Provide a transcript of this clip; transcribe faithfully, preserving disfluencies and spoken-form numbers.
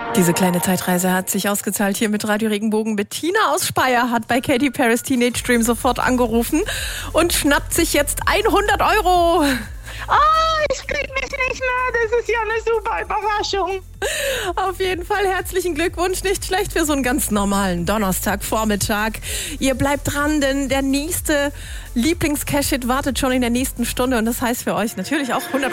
Diese kleine Zeitreise hat sich ausgezahlt hier mit Radio Regenbogen. Bettina aus Speyer hat bei Katy Perry's Teenage Dream sofort angerufen und schnappt sich jetzt hundert Euro. Oh, ich krieg mich nicht mehr. Das ist ja eine super Überraschung. Auf jeden Fall herzlichen Glückwunsch. Nicht schlecht für so einen ganz normalen Donnerstagvormittag. Ihr bleibt dran, denn der nächste Lieblings-Cash-Hit wartet schon in der nächsten Stunde. Und das heißt für euch natürlich auch hundert